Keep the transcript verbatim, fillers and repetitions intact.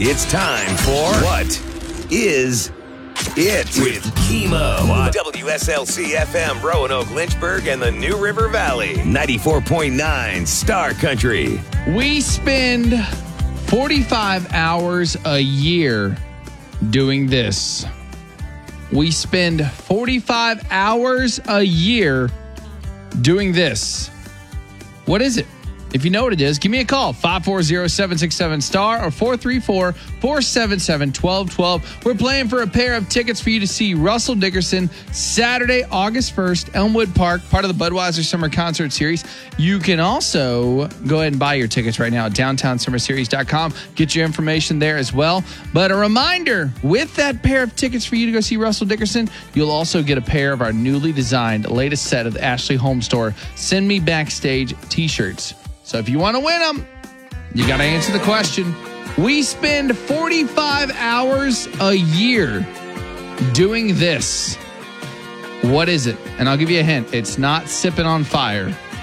It's time for What Is It with Chemo on W S L C F M, Roanoke, Lynchburg, and the New River Valley. ninety-four point nine Star Country. We spend forty-five hours a year doing this. We spend forty-five hours a year doing this. What is it? If you know what it is, give me a call, five four zero, seven six seven, STAR or four three four, four seven seven, one two one two. We're playing for a pair of tickets for you to see Russell Dickerson Saturday, August first, Elmwood Park, part of the Budweiser Summer Concert Series. You can also go ahead and buy your tickets right now at downtown summer series dot com. Get your information there as well. But a reminder, with that pair of tickets for you to go see Russell Dickerson, you'll also get a pair of our newly designed latest set of the Ashley Home Store Send Me Backstage t-shirts. So if you want to win them, you got to answer the question. We spend forty-five hours a year doing this. What is it? And I'll give you a hint. It's not sipping on fire.